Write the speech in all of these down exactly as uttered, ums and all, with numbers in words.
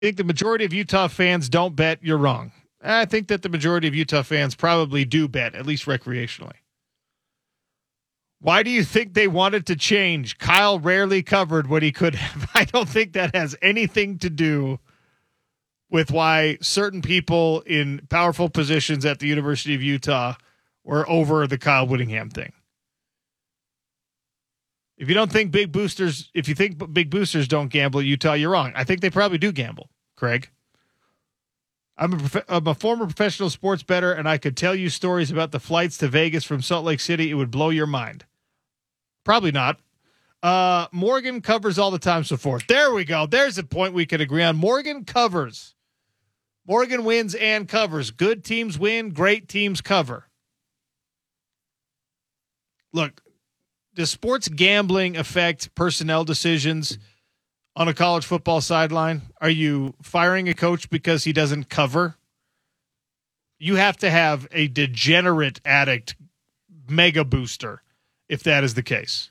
I think the majority of Utah fans don't bet. You're wrong. I think that the majority of Utah fans probably do bet, at least recreationally. Why do you think they wanted to change? Kyle rarely covered what he could have. I don't think that has anything to do with why certain people in powerful positions at the University of Utah were over the Kyle Whittingham thing. If you don't think big boosters, if you think big boosters don't gamble at Utah, you're wrong. I think they probably do gamble, Craig. I'm a, prof- I'm a former professional sports bettor, and I could tell you stories about the flights to Vegas from Salt Lake City. It would blow your mind. Probably not. Uh, Morgan covers all the time, so forth. There we go. There's a point we can agree on. Morgan covers. Morgan wins and covers. Good teams win. Great teams cover. Look, does sports gambling affect personnel decisions on a college football sideline? Are you firing a coach because he doesn't cover? You have to have a degenerate addict mega booster if that is the case.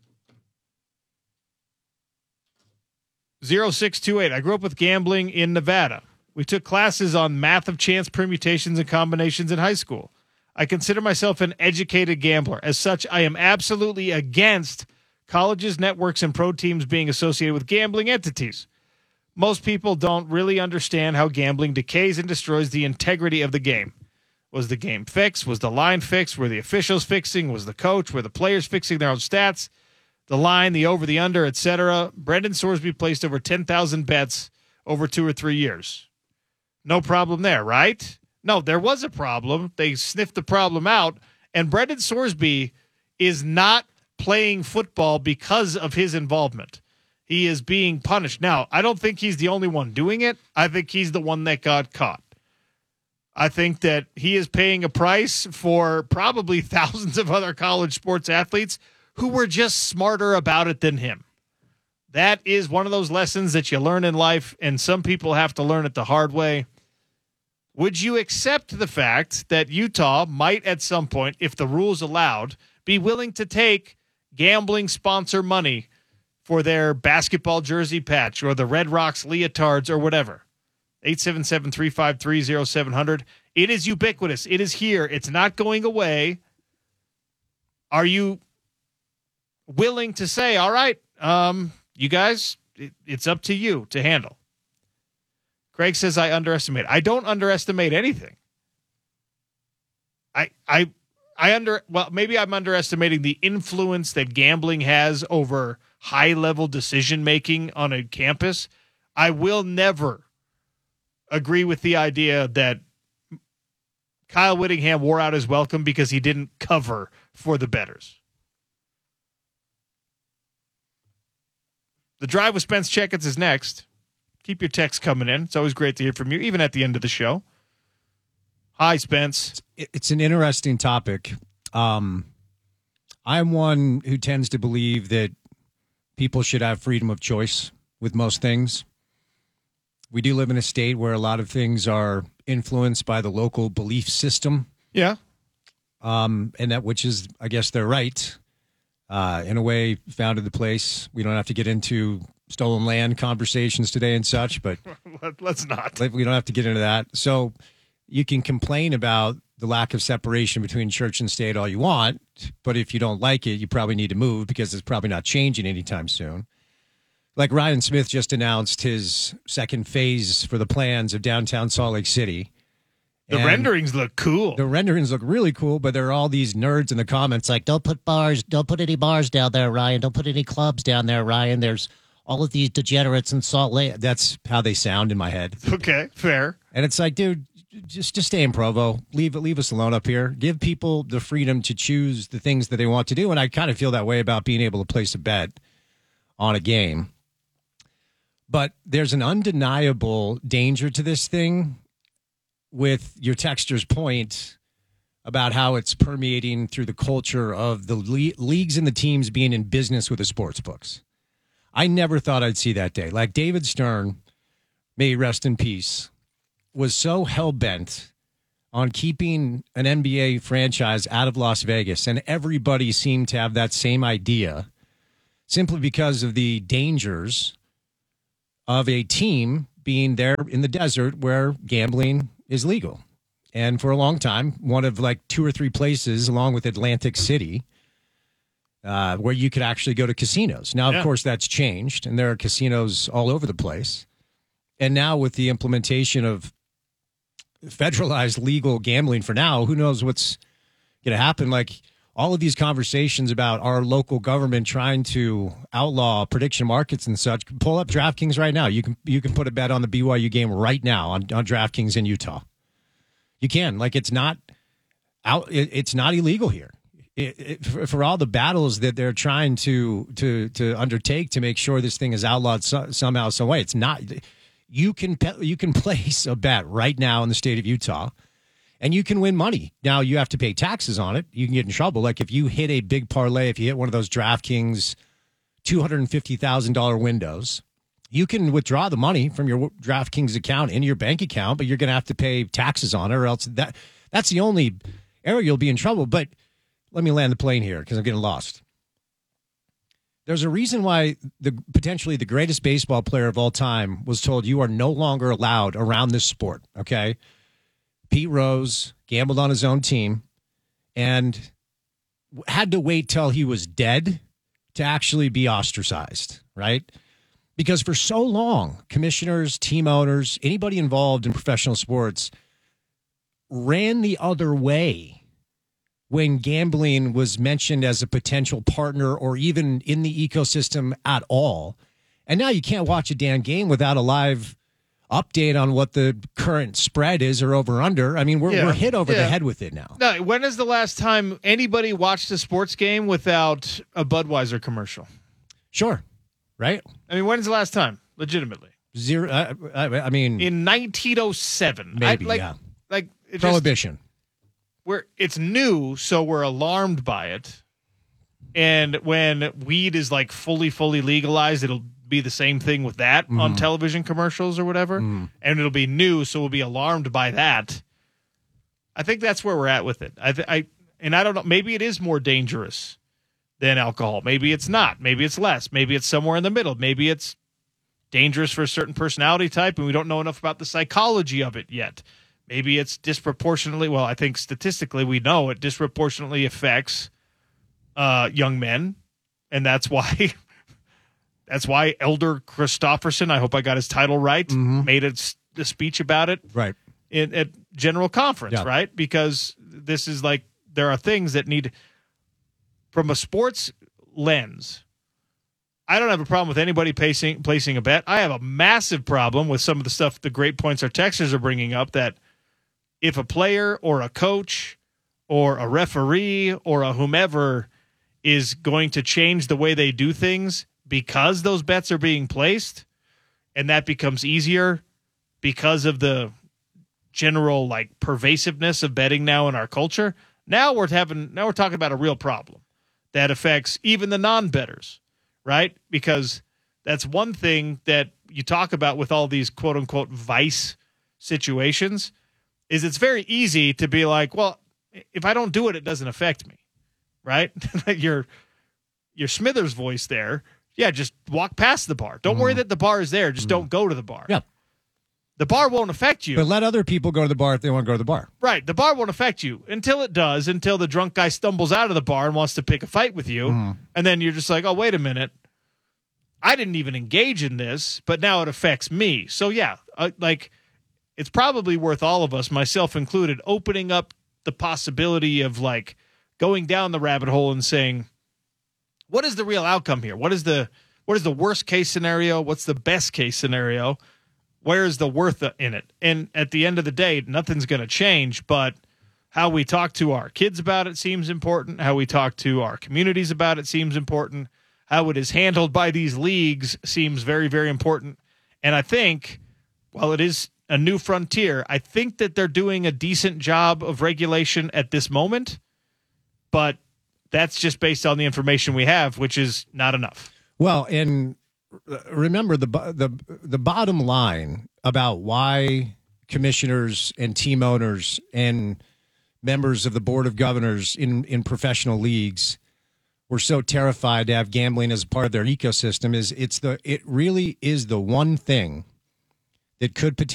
zero six two eight. I grew up with gambling in Nevada. We took classes on math of chance permutations and combinations in high school. I consider myself an educated gambler. As such, I am absolutely against colleges, networks, and pro teams being associated with gambling entities. Most people don't really understand how gambling decays and destroys the integrity of the game. Was the game fixed? Was the line fixed? Were the officials fixing? Was the coach? Were the players fixing their own stats? The line, the over, the under, et cetera. Brendan Sorsby placed over ten thousand bets over two or three years. No problem there, right? No, there was a problem. They sniffed the problem out, and Brendan Sorsby is not playing football because of his involvement. He is being punished. Now, I don't think he's the only one doing it. I think he's the one that got caught. I think that he is paying a price for probably thousands of other college sports athletes who were just smarter about it than him. That is one of those lessons that you learn in life, and some people have to learn it the hard way. Would you accept the fact that Utah might at some point, if the rules allowed, be willing to take gambling sponsor money for their basketball jersey patch or the Red Rocks leotards or whatever? eight seven seven, three five three, zero seven zero zero. It is ubiquitous. It is here. It's not going away. Are you willing to say, all right, um, you guys, it, it's up to you to handle? Craig says I underestimate. I don't underestimate anything. I I I under well maybe I'm underestimating the influence that gambling has over high level decision making on a campus. I will never agree with the idea that Kyle Whittingham wore out his welcome because he didn't cover for the bettors. The Drive with Spence Checkets is next. Keep your texts coming in. It's always great to hear from you, even at the end of the show. Hi, Spence. It's an interesting topic. Um, I'm one who tends to believe that people should have freedom of choice with most things. We do live in a state where a lot of things are influenced by the local belief system. Yeah. Um, and that, which is, I guess, their right. Uh, in a way, founded the place. We don't have to get into stolen land conversations today and such, but let's not. We don't have to get into that. So you can complain about the lack of separation between church and state all you want, but if you don't like it, you probably need to move because it's probably not changing anytime soon. Like Ryan Smith just announced his second phase for the plans of downtown Salt Lake City. The and renderings look cool. The renderings look really cool, but there are all these nerds in the comments like, don't put bars, don't put any bars down there, Ryan. Don't put any clubs down there, Ryan. There's all of these degenerates in Salt Lake. That's how they sound in my head. Okay, fair. And it's like, dude, just just stay in Provo. Leave leave us alone up here. Give people the freedom to choose the things that they want to do. And I kind of feel that way about being able to place a bet on a game. But there's an undeniable danger to this thing with your texter's point about how it's permeating through the culture of the le- leagues and the teams being in business with the sports books. I never thought I'd see that day. Like David Stern, may he rest in peace, was so hell-bent on keeping an N B A franchise out of Las Vegas, and everybody seemed to have that same idea simply because of the dangers of a team being there in the desert where gambling is legal. And for a long time, one of like two or three places, along with Atlantic City, uh, where you could actually go to casinos. Now, Yeah. of course, that's changed, and there are casinos all over the place. And now with the implementation of federalized legal gambling for now, who knows what's going to happen? Like all of these conversations about our local government trying to outlaw prediction markets and such, pull up DraftKings right now. You can you can put a bet on the B Y U game right now on, on DraftKings in Utah. You can. Like it's not out. It, it's not illegal here. It, it, for, for all the battles that they're trying to to to undertake to make sure this thing is outlawed so, somehow, some way, it's not. You can you can place a bet right now in the state of Utah, and you can win money. Now you have to pay taxes on it. You can get in trouble. Like if you hit a big parlay, if you hit one of those DraftKings two hundred fifty thousand dollars windows, you can withdraw the money from your DraftKings account into your bank account, but you're going to have to pay taxes on it, or else that that's the only area you'll be in trouble. But let me land the plane here because I'm getting lost. There's a reason why the potentially the greatest baseball player of all time was told you are no longer allowed around this sport, okay? Pete Rose gambled on his own team and had to wait till he was dead to actually be ostracized, right? Because for so long, commissioners, team owners, anybody involved in professional sports ran the other way when gambling was mentioned as a potential partner or even in the ecosystem at all. And now you can't watch a damn game without a live update on what the current spread is or over under. I mean, we're, Yeah. we're hit over Yeah. the head with it now. No, when is the last time anybody watched a sports game without a Budweiser commercial? Sure. Right? I mean, when's the last time? Legitimately. Zero. I, I, I mean, In nineteen oh seven. Maybe, I, like, yeah. Like, it just, prohibition. we're it's new, so we're alarmed by it. And when weed is like fully, fully legalized, it'll be the same thing with that Mm-hmm. on television commercials or whatever. Mm. And it'll be new, so we'll be alarmed by that. I think that's where we're at with it. I, th- I and I don't know. Maybe it is more dangerous than alcohol. Maybe it's not. Maybe it's less. Maybe it's somewhere in the middle. Maybe it's dangerous for a certain personality type, and we don't know enough about the psychology of it yet. Maybe it's disproportionately, well, I think statistically we know it disproportionately affects uh, young men, and that's why that's why Elder Christofferson, I hope I got his title right, Mhm. made a, s- a speech about it Right. in, at General Conference, Yeah. right? Because this is like, there are things that need, from a sports lens, I don't have a problem with anybody placing, placing a bet. I have a massive problem with some of the stuff, the great points our texters are bringing up, that if a player or a coach or a referee or a whomever is going to change the way they do things because those bets are being placed, and that becomes easier because of the general like pervasiveness of betting now in our culture, now we're having now we're talking about a real problem that affects even the non-bettors, right? Because that's one thing that you talk about with all these quote unquote vice situations, is it's very easy to be like, well, if I don't do it, it doesn't affect me, right? your your Smithers voice there, yeah, just walk past the bar. Don't worry that the bar is there. Just don't go to the bar. Yeah. The bar won't affect you. But let other people go to the bar if they want to go to the bar. Right. The bar won't affect you until it does, until the drunk guy stumbles out of the bar and wants to pick a fight with you. Mm. And then you're just like, oh, wait a minute. I didn't even engage in this, but now it affects me. So, yeah, uh, like it's probably worth all of us, myself included, opening up the possibility of like going down the rabbit hole and saying, what is the real outcome here? What is the what is the worst case scenario? What's the best case scenario? Where is the worth in it? And at the end of the day, nothing's going to change, but how we talk to our kids about it seems important. How we talk to our communities about it seems important. How it is handled by these leagues seems very, very important. And I think, while it is a new frontier, I think that they're doing a decent job of regulation at this moment, but that's just based on the information we have, which is not enough. Well, and remember the the the bottom line about why commissioners and team owners and members of the board of governors in, in professional leagues were so terrified to have gambling as part of their ecosystem is it's the it really is the one thing that could